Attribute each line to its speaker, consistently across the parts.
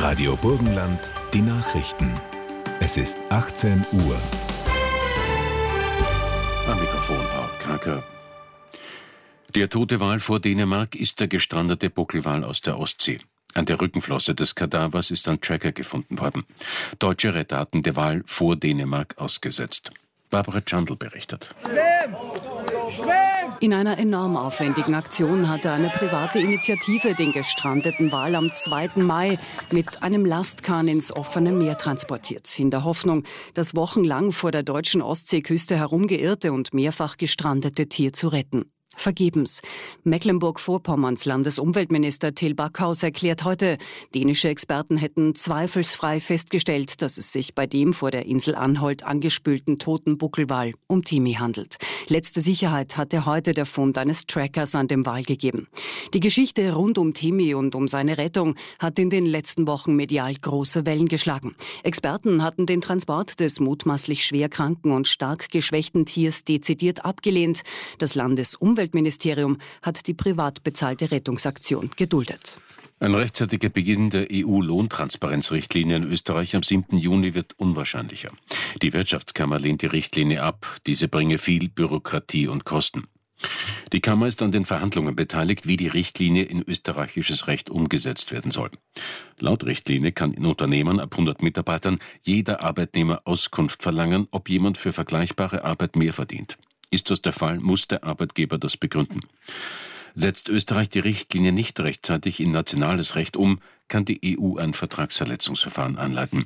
Speaker 1: Radio Burgenland, die Nachrichten. Es ist 18 Uhr.
Speaker 2: Am Mikrofon Paul Kraker. Der tote Wal vor Dänemark ist der gestrandete Buckelwal aus der Ostsee. An der Rückenflosse des Kadavers ist ein Tracker gefunden worden. Deutsche Retter hatten den Wal vor Dänemark ausgesetzt. Barbara Chandl berichtet.
Speaker 3: In einer enorm aufwendigen Aktion hatte eine private Initiative den gestrandeten Wal am 2. Mai mit einem Lastkahn ins offene Meer transportiert. In der Hoffnung, das wochenlang vor der deutschen Ostseeküste herumgeirrte und mehrfach gestrandete Tier zu retten. Vergebens. Mecklenburg-Vorpommerns Landesumweltminister Till Backhaus erklärt heute, dänische Experten hätten zweifelsfrei festgestellt, dass es sich bei dem vor der Insel Anholt angespülten toten Buckelwal um Timi handelt. Letzte Sicherheit hatte heute der Fund eines Trackers an dem Wal gegeben. Die Geschichte rund um Timi und um seine Rettung hat in den letzten Wochen medial große Wellen geschlagen. Experten hatten den Transport des mutmaßlich schwer kranken und stark geschwächten Tiers dezidiert abgelehnt. Das Landesumweltministerium hat die privat bezahlte Rettungsaktion geduldet.
Speaker 2: Ein rechtzeitiger Beginn der EU-Lohntransparenzrichtlinie in Österreich am 7. Juni wird unwahrscheinlicher. Die Wirtschaftskammer lehnt die Richtlinie ab. Diese bringe viel Bürokratie und Kosten. Die Kammer ist an den Verhandlungen beteiligt, wie die Richtlinie in österreichisches Recht umgesetzt werden soll. Laut Richtlinie kann in Unternehmen ab 100 Mitarbeitern jeder Arbeitnehmer Auskunft verlangen, ob jemand für vergleichbare Arbeit mehr verdient. Ist das der Fall, muss der Arbeitgeber das begründen. Setzt Österreich die Richtlinie nicht rechtzeitig in nationales Recht um, kann die EU ein Vertragsverletzungsverfahren einleiten.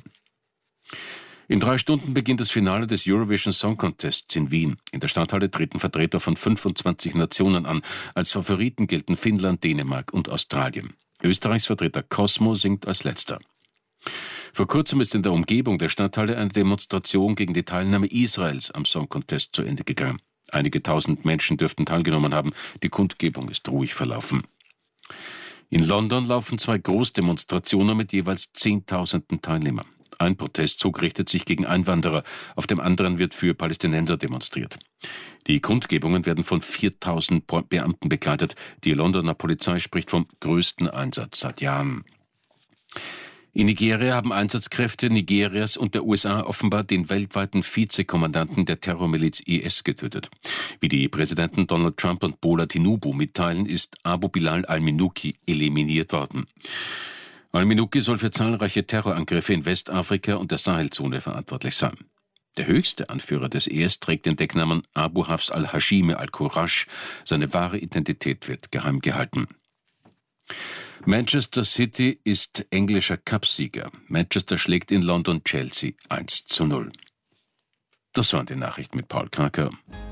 Speaker 2: In 3 Stunden beginnt das Finale des Eurovision Song Contests in Wien. In der Stadthalle treten Vertreter von 25 Nationen an. Als Favoriten gelten Finnland, Dänemark und Australien. Österreichs Vertreter Cosmo singt als letzter. Vor kurzem ist in der Umgebung der Stadthalle eine Demonstration gegen die Teilnahme Israels am Song Contest zu Ende gegangen. Einige tausend Menschen dürften teilgenommen haben. Die Kundgebung ist ruhig verlaufen. In London laufen 2 Großdemonstrationen mit jeweils 10.000 Teilnehmern. Ein Protestzug richtet sich gegen Einwanderer, auf dem anderen wird für Palästinenser demonstriert. Die Kundgebungen werden von 4.000 Beamten begleitet. Die Londoner Polizei spricht vom größten Einsatz seit Jahren. In Nigeria haben Einsatzkräfte Nigerias und der USA offenbar den weltweiten Vizekommandanten der Terrormiliz IS getötet. Wie die Präsidenten Donald Trump und Bola Tinubu mitteilen, ist Abu Bilal al-Minuki eliminiert worden. Al-Minuki soll für zahlreiche Terrorangriffe in Westafrika und der Sahelzone verantwortlich sein. Der höchste Anführer des IS trägt den Decknamen Abu Hafs al-Hashimi al-Qurash. Seine wahre Identität wird geheim gehalten. Manchester City ist englischer Cupsieger. Manchester schlägt in London Chelsea 1:0. Das waren die Nachrichten mit Paul Kraker.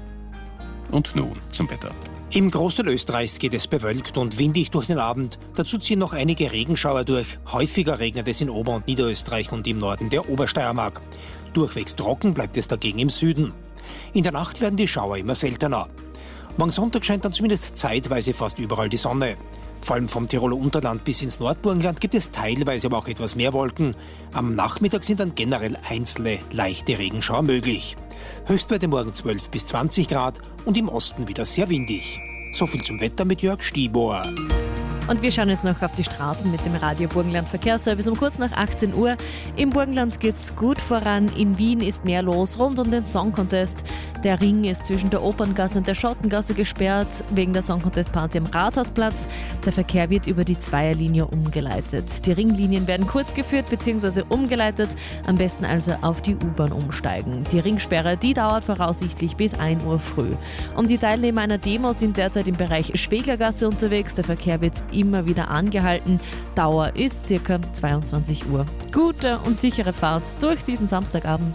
Speaker 2: Und nun zum Wetter.
Speaker 4: Im Großteil Österreichs geht es bewölkt und windig durch den Abend. Dazu ziehen noch einige Regenschauer durch. Häufiger regnet es in Ober- und Niederösterreich und im Norden der Obersteiermark. Durchwegs trocken bleibt es dagegen im Süden. In der Nacht werden die Schauer immer seltener. Morgen Sonntag scheint dann zumindest zeitweise fast überall die Sonne. Vor allem vom Tiroler Unterland bis ins Nordburgenland gibt es teilweise aber auch etwas mehr Wolken. Am Nachmittag sind dann generell einzelne leichte Regenschauer möglich. Höchstwerte morgen 12 bis 20 Grad und im Osten wieder sehr windig. So viel zum Wetter mit Jörg Stiebohr.
Speaker 5: Und wir schauen jetzt noch auf die Straßen mit dem Radio Burgenland Verkehrsservice um kurz nach 18 Uhr. Im Burgenland geht's gut voran. In Wien ist mehr los rund um den Song Contest. Der Ring ist zwischen der Operngasse und der Schottengasse gesperrt wegen der Song Contest Party am Rathausplatz. Der Verkehr wird über die Zweierlinie umgeleitet. Die Ringlinien werden kurz geführt bzw. umgeleitet. Am besten also auf die U-Bahn umsteigen. Die Ringsperre, die dauert voraussichtlich bis 1 Uhr früh. Und die Teilnehmer einer Demo sind derzeit im Bereich Schweglergasse unterwegs. Der Verkehr wird immer wieder angehalten. Dauer ist ca. 22 Uhr. Gute und sichere Fahrt durch diesen Samstagabend.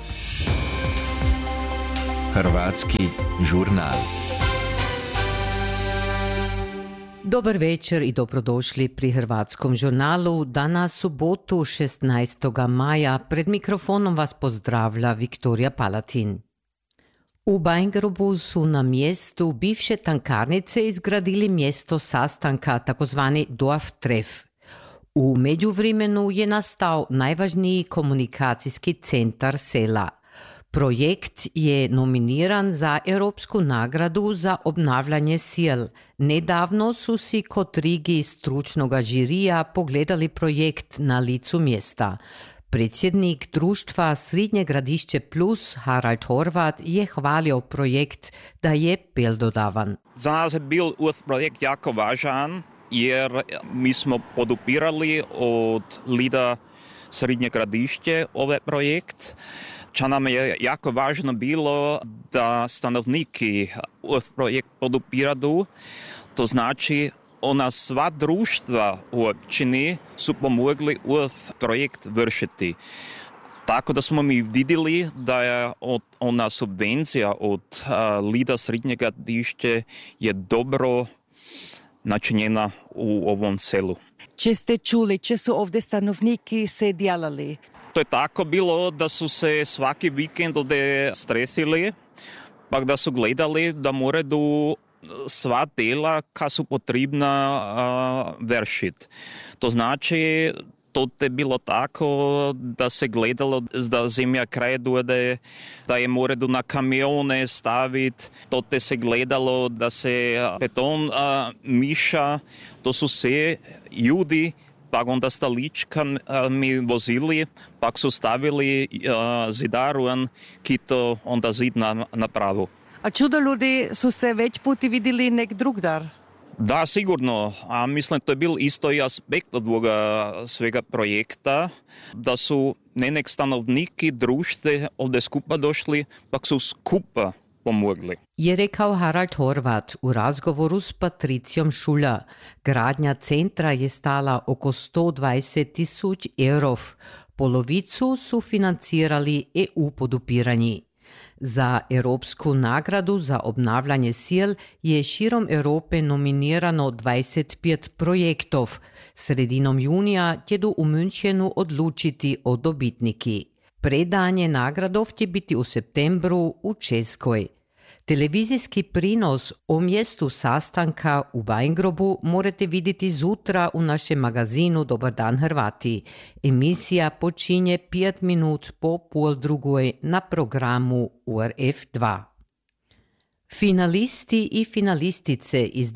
Speaker 6: Hrvatski žurnal. Dobar večer i dobrodošli pri Hrvatskom žurnalu. Danas subotu 16. maja pred mikrofonom vas pozdravlja Viktorija Palatin. U Bajngrobu su na mjestu bivše tankarnice izgradili mjesto sastanka, takozvani Dorftref. U međuvremenu je nastao najvažniji komunikacijski centar sela. Projekt je nominiran za Europsku nagradu za obnavljanje sjel. Nedavno su si kod Rigi stručnoga žirija pogledali projekt na licu mjesta. Predsjednik društva Srednje Gradišće Plus Harald Horvat je hvalio projekt da je peldodavan.
Speaker 7: Za nas je bil projekt jako važan jer mi smo podupirali od Lida Srednje Gradišće ovaj projekt. Čo nam je jako važno bilo da stanovniki ovaj projekt podupiraju, to znači ona sva društva u općini su pomogli ovaj projekt vršiti. Tako da smo mi vidjeli da je ona subvencija od Lida Srednje Gradišće je dobro načinjena u ovom selu.
Speaker 8: Če ste čuli, če su ovdje stanovniki se djelali?
Speaker 7: To je tako bilo da su se svaki vikend ovdje stresili, pa da su gledali da moraju sva dela koja su potrebna vršiti. To znači, to je bilo tako da se gledalo da zemlja kraj dode, da je moraju na kamione staviti, to te se gledalo da se beton miša, to su sve ljudi, pa onda stalička mi vozili, pa su stavili zidaru, ki to onda zid napravu.
Speaker 8: A čudo ljudi su se već puti vidjeli nek drugdar?
Speaker 7: Da, sigurno. A mislim, to je bil isto i aspekt od ovoga svega projekta, da su nek stanovniki društve ovdje skupa došli, pa su skupa pomogli.
Speaker 6: Je rekao Harald Horvat u razgovoru s Patricijom Šulja. Gradnja centra je stala oko 120.000 evrov. Polovicu su financirali EU podupiranji. Za Europsku nagradu za obnavljanje sjel je širom Europe nominirano 25 projektov. Sredinom junija tjedu u Münchenu odlučiti o dobitniki. Predanje nagradov će biti u septembru u Českoj. Televizijski prinos o mjestu sastanka u Weingrobu morate vidjeti zutra u našem magazinu Dobar dan Hrvati. Emisija počinje 5 minut po 1:30 na programu ORF 2. Finalisti i finalistice iz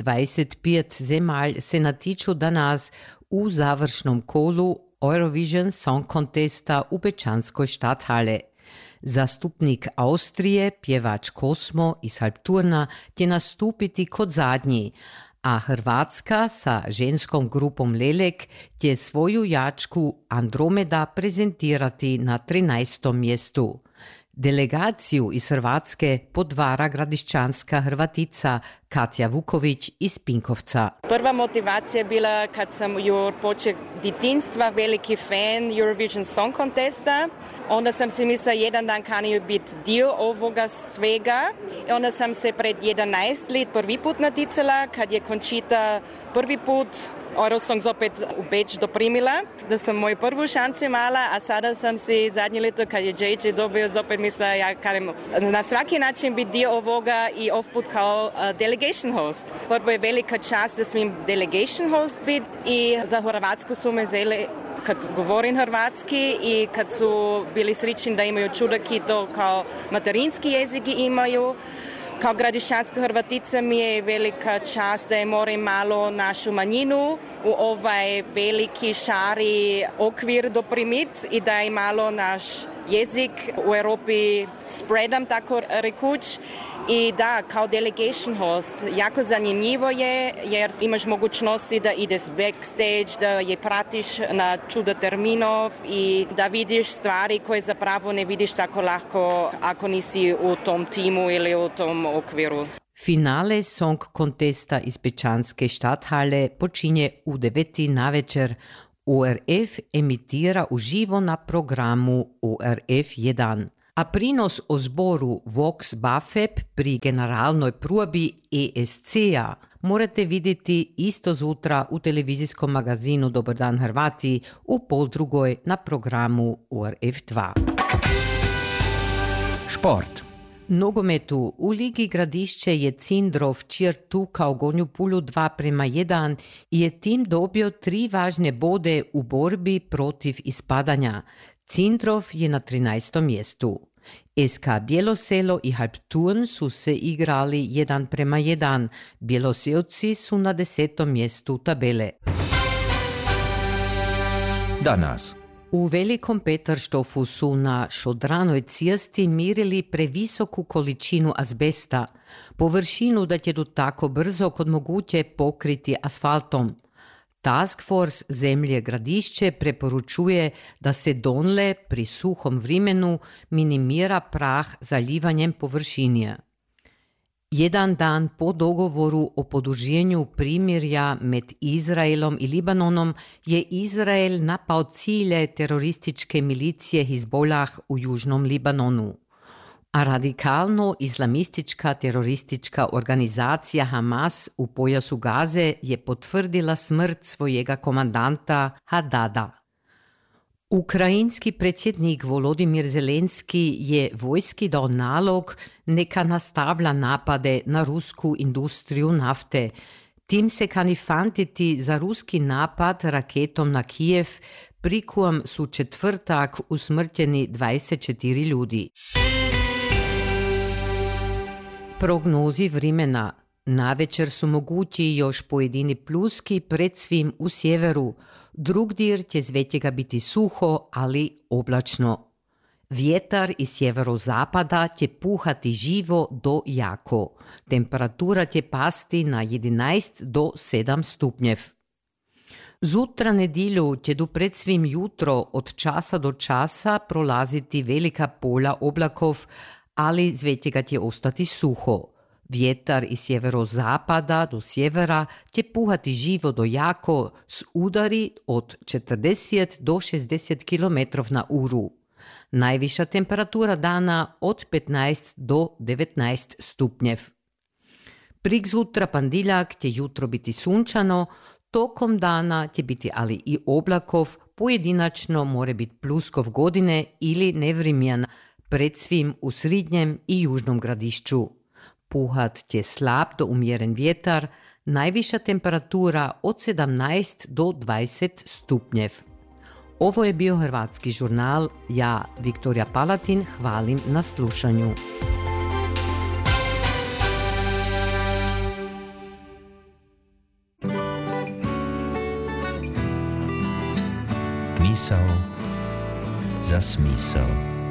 Speaker 6: 25 zemalj se natiču danas u završnom kolu Eurovision Song Contesta u Bečanskoj Stadthalle. Zastupnik Austrije, pjevač Kosmo iz Halbturna, će nastupiti kod zadnji, a Hrvatska sa ženskom grupom Lelek će svoju jačku Andromeda prezentirati na 13. mjestu. Delegaciju iz Hrvatske podvara gradišćanska Hrvatica Katja Vuković iz Pinkovca.
Speaker 9: Prva motivacija je bila kad sam još počeo djetinjstva veliki fan Eurovision Song Contesta. Onda sam si mislila jedan dan kanio biti dio ovoga svega. I onda sam se pred 11 let prvi put naticala kad je Conchita prvi put Eurosong opet u Beč doprimila, da sam moju prvu šancu imala, a sada sam si zadnje leto kad je JJ dobio opet mislila ja karim na svaki način biti dio ovoga i ovput kao delegation host. Prvo je velika čast da smim delegation host biti i za Hrvatsku su me zeli kad govorim hrvatski i kad su bili srećni da imaju čuda ki to kao materinski jezik imaju. Kao gradišćanska Hrvatica mi je velika čast da je moram malo našu manjinu u ovaj veliki šari okvir doprimiti i da je malo naš jezik u Europi spreadam, tako rekuć. I da, kao delegation host, jako zanimljivo je jer imaš mogućnosti da ideš backstage, da je pratiš na čuda terminov i da vidiš stvari koje zapravo ne vidiš tako lako ako nisi u tom timu ili u tom okviru.
Speaker 6: Finale Song Contesta iz Bečanske Stadthalle počinje u 9 navečer. ORF emitira uživo na programu ORF 1. A prinos o zboru Vox Bafeb pri generalnoj probi ESC-a morate vidjeti isto zutra u televizijskom magazinu Dobar dan Hrvati u 1:30 na programu ORF 2.
Speaker 1: Šport.
Speaker 6: Nogometu u Ligi Gradišće je Cindrov tukao Gonju Pulu 2:1 i je tim dobio 3 važne bode u borbi protiv ispadanja. Cindrov je na 13. mjestu. SK Bjeloselo i Halpturn su se igrali 1:1. Bjeloselci su na 10. mjestu tabele.
Speaker 1: Danas.
Speaker 6: U Velikom Peterštofu su na Šodranoj cesti mirili previsoku količinu azbesta, površinu da će tako brzo kod moguće pokriti asfaltom. Task Force zemlje Gradišće preporučuje da se donle pri suhom vremenu minimira prah zalivanjem površinja. Jedan dan po dogovoru o poduženju primirja med Izraelom i Libanonom je Izrael napao cilje terorističke milicije Hizbolah u južnom Libanonu. A radikalno-islamistička teroristička organizacija Hamas u pojasu Gaze je potvrdila smrt svojega komandanta Hadada. Ukrajinski predsjednik Volodimir Zelenski je vojski dao nalog neka nastavlja napade na rusku industriju nafte. Tim se kani fantiti za ruski napad raketom na Kijev, pri kojem su četvrtak usmrtjeni 24 ljudi. Prognozi vremena. Navečer su mogući još pojedini pluski pred svim u sjeveru. Drugdje će zvetjega biti suho, ali oblačno. Vjetar iz sjeverozapada će puhati živo do jako. Temperatura će pasti na 11 do 7 stupnjev. Zutra nedjelju će do pred svim jutro od časa do časa prolaziti velika pola oblakov, ali zvetjega će ostati suho. Vjetar iz sjeverozapada do sjevera će puhati živo do jako s udari od 40 do 60 km na uru. Najviša temperatura dana od 15 do 19 stupnjev. Prik zutra pandiljak će jutro biti sunčano, tokom dana će biti ali i oblakov, pojedinačno more biti pluskov godine ili nevrimjan, pred svim u srednjem i južnom Gradišću. Puhat će slab do umjeren vjetar, najviša temperatura od 17 do 20 stupnjev. Ovo je bio Hrvatski žurnal, ja, Viktorija Palatin, hvalim na slušanju.
Speaker 1: Misao za smisao.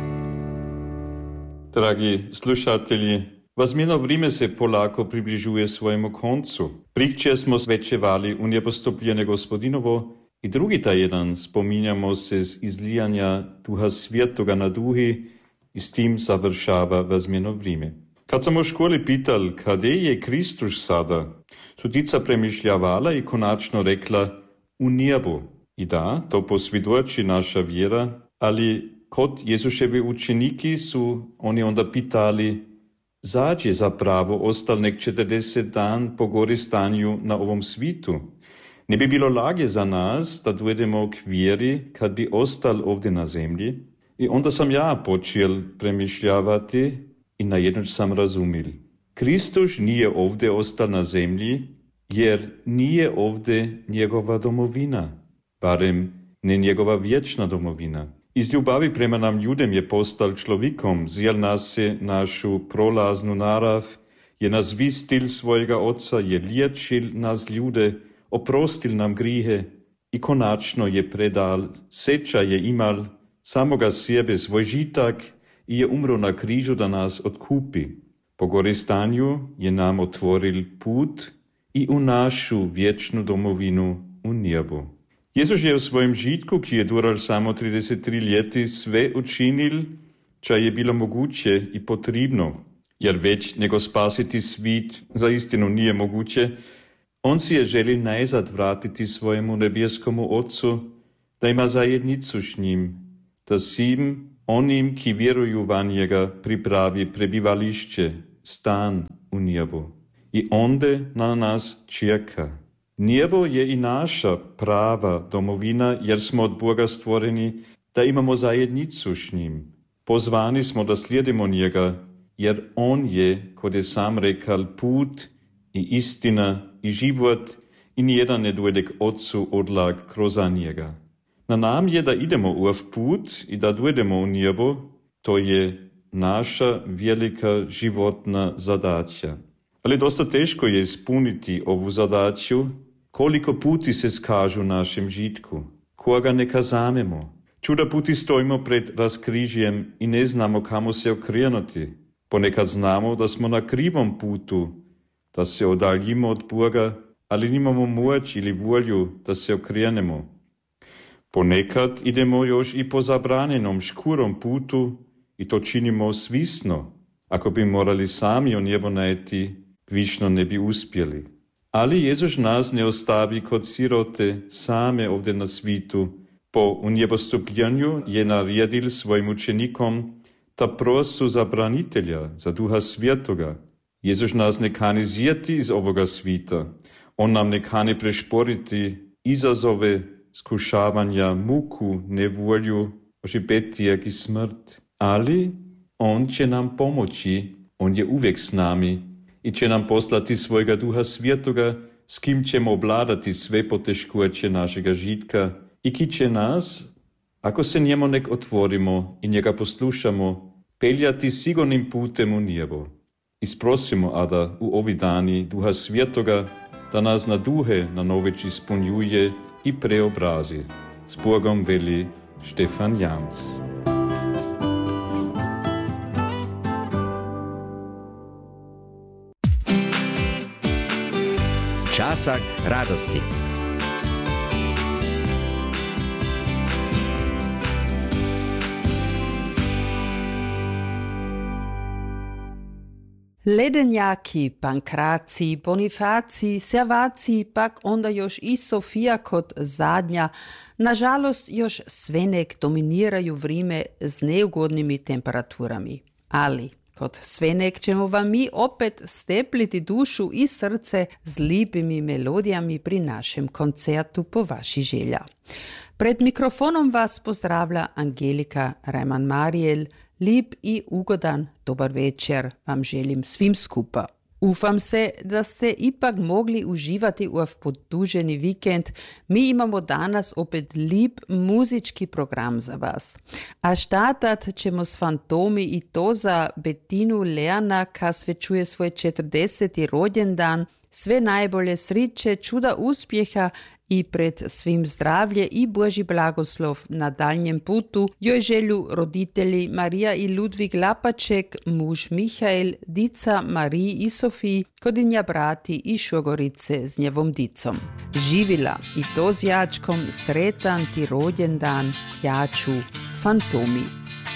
Speaker 10: Dragi slušatelji, Vazmjeno vrijeme se polako približuje svojemu koncu. Prikče smo svečevali u njebostopljene Gospodinovo i drugi taj jedan spominjamo se z izlijanja Duha Svjetoga na duhi i s tim završava vazmjeno vrijeme. Kad sam u školi pital kade je Kristus sada, sudica premišljavala i konačno rekla u nebu. I da, to posvjedoči naša vjera, ali kod Jezuševi učeniki su oni onda pitali zač je zapravo ostal nek 40 dan po gori stanju na ovom svitu. Ne bi bilo lage za nas da dojdemo k vjeri kad bi ostal ovdje na zemlji? I onda sam ja počel premišljavati i najednoć sam razumil. Kristus nije ovdje ostal na zemlji jer nije ovdje njegova domovina, barem ne njegova vječna domovina. Iz ljubavi prema nam ljudem je postal človekom, zjel nas je našu prolaznu narav, je nas vistil svojega Oca, je liječil nas ljude, oprostil nam grihe i konačno je predal, seča je imal samoga sebe svoj žitak i je umro na križu da nas odkupi. Po gori stanju je nam otvoril put i u našu vječnu domovinu u nebu. Jezus je v svojem žitku, ki je dural samo 33 leti, sve učinil, čo je bilo moguće i potrebno, jer već nego spasiti svit za istinu nije moguće. On si je želil najzad vratiti svojemu nebjeskomu Otcu, da ima zajednicu s njim, da svim onim, ki vjeruju van njega, pripravi prebivališće, stan u nebu. I onde na nas čeka. Nebo je i naša prava domovina, jer smo od Boga stvoreni, da imamo zajednicu s njim. Pozvani smo da slijedimo njega, jer on je, kod je sam rekal, put i istina i život i nijedan ne dojde k Otcu odlag kroz njega. Na nam je da idemo u put i da dojdemo u nebo, to je naša velika životna zadaća. Ali dosta teško je ispuniti ovu zadaću, koliko puti se skažu u našem žitku, koga ne kazamemo. Čuda puti stojimo pred raskrižjem i ne znamo kamo se okrenuti. Ponekad znamo da smo na krivom putu, da se odaljimo od Boga, ali nimamo moć ili volju da se okrenemo. Ponekad idemo još i po zabranjenom škurom putu i to činimo svisno. Ako bi morali sami o nebo najeti, vično ne bi uspjeli. Ali Jezus nas ne ostavi kod sirote same ovdje na svitu. Po unjebostopljenju je naredil svojim učenikom da prosu za branitelja, za Duha Svjetoga. Jezus nas ne kani zjeti iz ovoga svita. On nam ne kani prešporiti izazove, skušavanja, muku, nevolju, ožibetijek i smrt. Ali on će nam pomoći, on je uvijek s nami i će nam poslati svojega Duha Svjetoga, s kim ćemo obladati sve poteškoće našega žitka i ki će nas, ako se njemu nek otvorimo i njega poslušamo, peljati sigurnim putem u nebo. Isprosimo, Ada, u ovi dani Duha Svjetoga, da nas na duhe na noveč ispunjuje i preobrazi. S Bogom veli Štefan Janc.
Speaker 11: Časak radosti.
Speaker 8: Ledenjaki, Pankraci, Bonifaci, Servaci, pak onda još i Sofija kod zadnja, nažalost još sve nek dominiraju vrime s neugodnimi temperaturami. Ali kod svenek ćemo vam mi opet stepliti dušu i srce s lipimi melodijami pri našem koncertu po vaši želja. Pred mikrofonom vas pozdravlja Angelika Reimann-Mariel. Lip i ugodan dobar večer vam želim svim skupa. Ufam se, da ste ipak mogli uživati u poduženi vikend. Mi imamo danas opet lip muzički program za vas. A štartat ćemo s Fantomi i to za Bettinu Lerna, ka svečuje svoj 40. rođendan. Sve najbolje sriće, čuda uspjeha i pred svim zdravlje i Božji blagoslov na daljnjem putu joj želju roditelji Marija i Ludvig Lapaček, muž Mihael, dica Mariji i Sofiji, kodinja brati i šogorice s njevom dicom. Živila i to s jačkom, sretan ti rođendan, jaču, Fantomi.